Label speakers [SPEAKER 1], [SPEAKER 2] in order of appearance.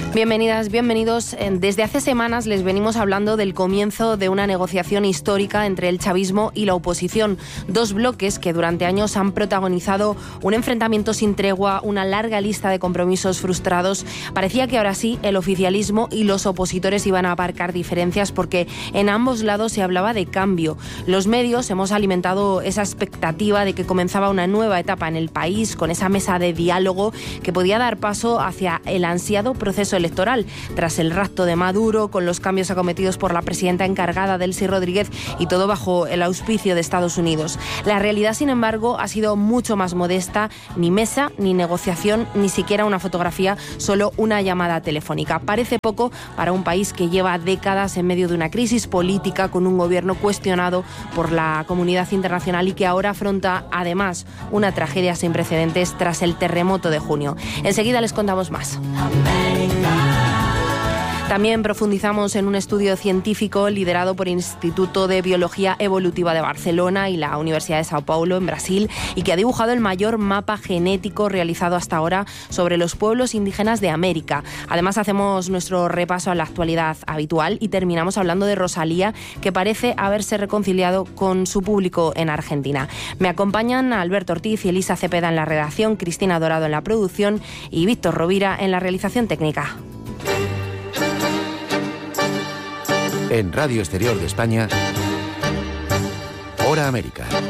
[SPEAKER 1] Bienvenidas, bienvenidos. Desde hace semanas les venimos hablando del comienzo de una negociación histórica entre el chavismo y la oposición. Dos bloques que durante años han protagonizado un enfrentamiento sin tregua, una larga lista de compromisos frustrados. Parecía que ahora sí el oficialismo y los opositores iban a aparcar diferencias porque en ambos lados se hablaba de cambio. Los medios hemos alimentado esa expectativa de que comenzaba una nueva etapa en el país con esa mesa de diálogo que podía dar paso hacia el ansiado proceso electoral, tras el rapto de Maduro, con los cambios acometidos por la presidenta encargada, Delcy Rodríguez, y todo bajo el auspicio de Estados Unidos. La realidad, sin embargo, ha sido mucho más modesta. Ni mesa, ni negociación, ni siquiera una fotografía, solo una llamada telefónica. Parece poco para un país que lleva décadas en medio de una crisis política, con un gobierno cuestionado por la comunidad internacional y que ahora afronta, además, una tragedia sin precedentes tras el terremoto de junio. Enseguida les contamos más. También profundizamos en un estudio científico liderado por el Instituto de Biología Evolutiva de Barcelona y la Universidad de Sao Paulo, en Brasil, y que ha dibujado el mayor mapa genético realizado hasta ahora sobre los pueblos indígenas de América. Además, hacemos nuestro repaso a la actualidad habitual y terminamos hablando de Rosalía, que parece haberse reconciliado con su público en Argentina. Me acompañan Alberto Ortiz y Elisa Cepeda en la redacción, Cristina Dorado en la producción y Víctor Rovira en la realización técnica.
[SPEAKER 2] En Radio Exterior de España, Hora América.